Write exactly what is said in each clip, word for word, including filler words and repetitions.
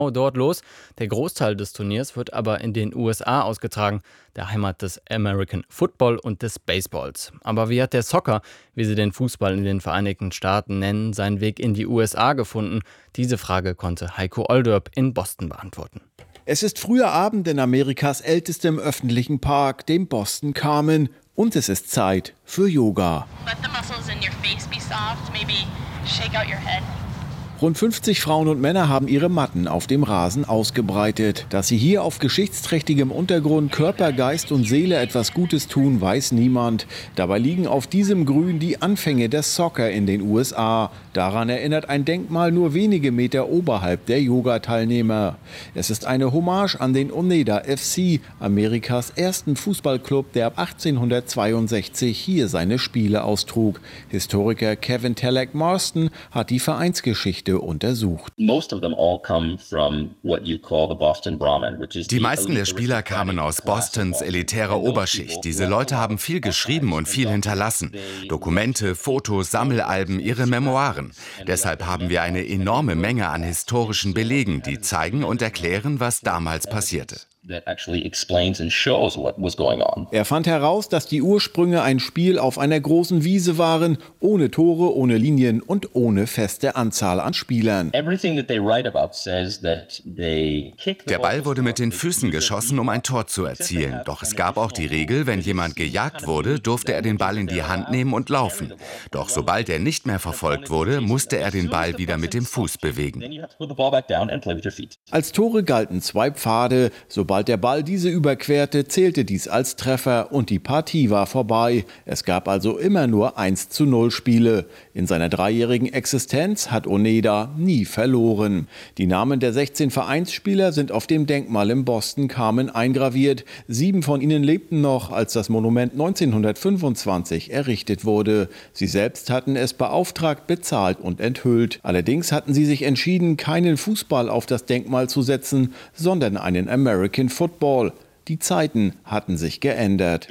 dort los. Der Großteil des Turniers wird aber in den U S A ausgetragen, der Heimat des American Football und des Baseballs. Aber wie hat der Soccer, wie sie den Fußball in den Vereinigten Staaten nennen, seinen Weg in die U S A gefunden? Diese Frage konnte Heiko Olderb in Boston beantworten. Es ist früher Abend in Amerikas ältestem öffentlichen Park, dem Boston Common, und es ist Zeit für Yoga. Let the muscles in your face be soft, maybe shake out your head. Rund fünfzig Frauen und Männer haben ihre Matten auf dem Rasen ausgebreitet. Dass sie hier auf geschichtsträchtigem Untergrund Körper, Geist und Seele etwas Gutes tun, weiß niemand. Dabei liegen auf diesem Grün die Anfänge des Soccer in den U S A. Daran erinnert ein Denkmal nur wenige Meter oberhalb der Yoga-Teilnehmer. Es ist eine Hommage an den Oneida F C, Amerikas ersten Fußballclub, der ab achtzehnhundertzweiundsechzig hier seine Spiele austrug. Historiker Kevin Telek Marston hat die Vereinsgeschichte untersucht. Die meisten der Spieler kamen aus Bostons elitärer Oberschicht. Diese Leute haben viel geschrieben und viel hinterlassen. Dokumente, Fotos, Sammelalben, ihre Memoiren. Deshalb haben wir eine enorme Menge an historischen Belegen, die zeigen und erklären, was damals passierte. Er fand heraus, dass die Ursprünge ein Spiel auf einer großen Wiese waren, ohne Tore, ohne Linien und ohne feste Anzahl an Spielern. Der Ball wurde mit den Füßen geschossen, um ein Tor zu erzielen. Doch es gab auch die Regel, wenn jemand gejagt wurde, durfte er den Ball in die Hand nehmen und laufen. Doch sobald er nicht mehr verfolgt wurde, musste er den Ball wieder mit dem Fuß bewegen. Als Tore galten zwei Pfade. Sobald der Ball diese überquerte, zählte dies als Treffer und die Partie war vorbei. Es gab also immer nur eins zu null Spiele. In seiner dreijährigen Existenz hat Oneida nie verloren. Die Namen der sechzehn Vereinsspieler sind auf dem Denkmal im Boston Common eingraviert. Sieben von ihnen lebten noch, als das Monument neunzehnhundertfünfundzwanzig errichtet wurde. Sie selbst hatten es beauftragt, bezahlt und enthüllt. Allerdings hatten sie sich entschieden, keinen Fußball auf das Denkmal zu setzen, sondern einen American Football. Die Zeiten hatten sich geändert.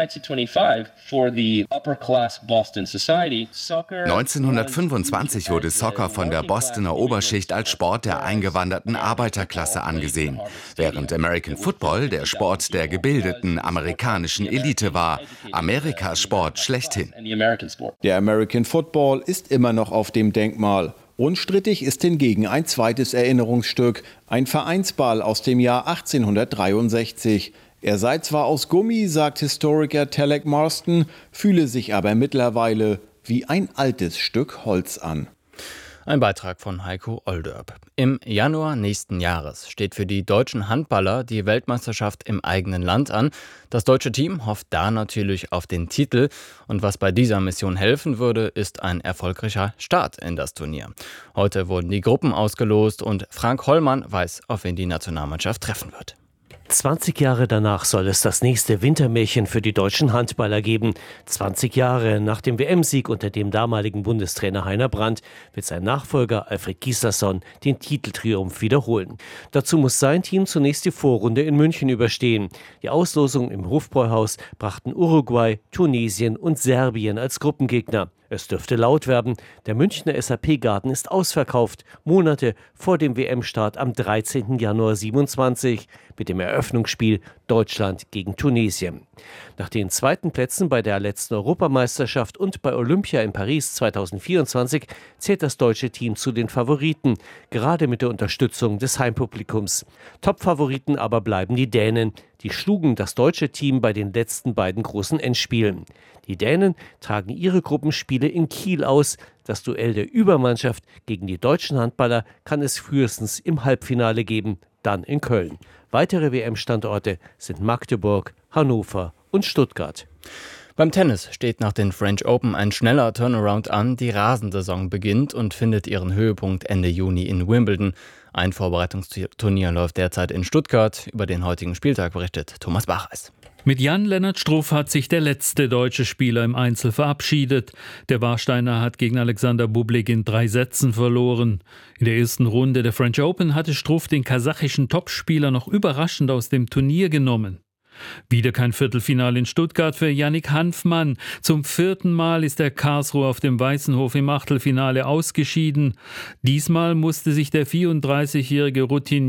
neunzehnhundertfünfundzwanzig wurde Soccer von der Bostoner Oberschicht als Sport der eingewanderten Arbeiterklasse angesehen, während American Football der Sport der gebildeten amerikanischen Elite war, Amerikas Sport schlechthin. Der American Football ist immer noch auf dem Denkmal. Unstrittig ist hingegen ein zweites Erinnerungsstück, ein Vereinsball aus dem Jahr achtzehnhundertdreiundsechzig. Er sei zwar aus Gummi, sagt Historiker Telek Marston, fühle sich aber mittlerweile wie ein altes Stück Holz an. Ein Beitrag von Heiko Olderb. Im Januar nächsten Jahres steht für die deutschen Handballer die Weltmeisterschaft im eigenen Land an. Das deutsche Team hofft da natürlich auf den Titel. Und was bei dieser Mission helfen würde, ist ein erfolgreicher Start in das Turnier. Heute wurden die Gruppen ausgelost und Frank Hollmann weiß, auf wen die Nationalmannschaft treffen wird. zwanzig Jahre danach soll es das nächste Wintermärchen für die deutschen Handballer geben. zwanzig Jahre nach dem W M-Sieg unter dem damaligen Bundestrainer Heiner Brandt wird sein Nachfolger Alfred Gislason den Titeltriumph wiederholen. Dazu muss sein Team zunächst die Vorrunde in München überstehen. Die Auslosung im Hofbräuhaus brachten Uruguay, Tunesien und Serbien als Gruppengegner. Es dürfte laut werden. Der Münchner S A P-Garten ist ausverkauft, Monate vor dem W M-Start am dreizehnten Januar siebenundzwanzig mit dem Eröffnungsspiel Deutschland gegen Tunesien. Nach den zweiten Plätzen bei der letzten Europameisterschaft und bei Olympia in Paris zweitausendvierundzwanzig zählt das deutsche Team zu den Favoriten, gerade mit der Unterstützung des Heimpublikums. Top-Favoriten aber bleiben die Dänen. Die schlugen das deutsche Team bei den letzten beiden großen Endspielen. Die Dänen tragen ihre Gruppenspiele in Kiel aus. Das Duell der Übermannschaft gegen die deutschen Handballer kann es frühestens im Halbfinale geben, dann in Köln. Weitere W M-Standorte sind Magdeburg, Hannover und Stuttgart. Beim Tennis steht nach den French Open ein schneller Turnaround an. Die Rasensaison beginnt und findet ihren Höhepunkt Ende Juni in Wimbledon. Ein Vorbereitungsturnier läuft derzeit in Stuttgart. Über den heutigen Spieltag berichtet Thomas Bacheis. Mit Jan-Lennart Struff hat sich der letzte deutsche Spieler im Einzel verabschiedet. Der Warsteiner hat gegen Alexander Bublik in drei Sätzen verloren. In der ersten Runde der French Open hatte Struff den kasachischen Topspieler noch überraschend aus dem Turnier genommen. Wieder kein Viertelfinale in Stuttgart für Yannick Hanfmann. Zum vierten Mal ist der Karlsruher auf dem Weißenhof im Achtelfinale ausgeschieden. Diesmal musste sich der vierunddreißigjährige Routinier